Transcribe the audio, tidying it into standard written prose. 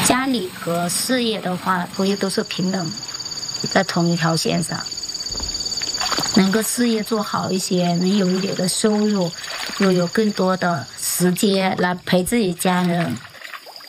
家里和事业的话，可以都是平等，在同一条线上。能够事业做好一些，能有一点的收入，又有更多的时间来陪自己家人，